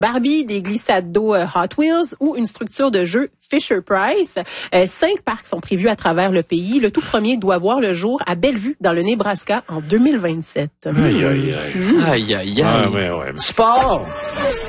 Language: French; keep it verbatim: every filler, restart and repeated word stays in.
Barbie, des glissades d'eau euh, Hot Wheels ou une structure de jeu Fisher-Price. Euh, cinq parcs sont prévus à travers le pays. Le tout premier doit voir le jour à Bellevue, dans le Nebraska, en deux mille vingt-sept. Aïe, aïe, aïe. Mmh. Aïe, aïe, aïe. Ouais, ouais, ouais. Sport!